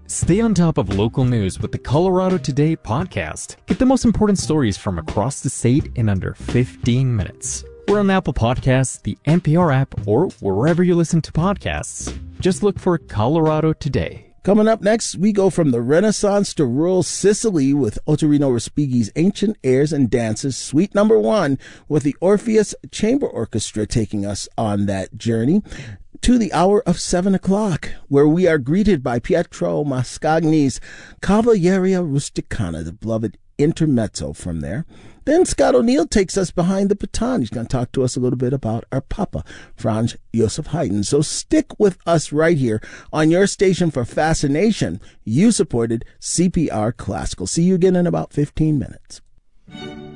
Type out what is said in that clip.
Stay on top of local news with the Colorado Today podcast. Get the most important stories from across the state in under 15 minutes. We're on Apple Podcasts, the NPR app, or wherever you listen to podcasts. Just look for Colorado Today. Coming up next, we go from the Renaissance to rural Sicily with Ottorino Respighi's Ancient Airs and Dances, Suite No. 1, with the Orpheus Chamber Orchestra taking us on that journey, to the hour of 7 o'clock, where we are greeted by Pietro Mascagni's Cavalleria Rusticana, the beloved intermezzo from there. Then Scott O'Neill takes us behind the baton. He's going to talk to us a little bit about our Papa, Franz Josef Haydn. So stick with us right here on your station for fascination. You supported CPR Classical. See you again in about 15 minutes.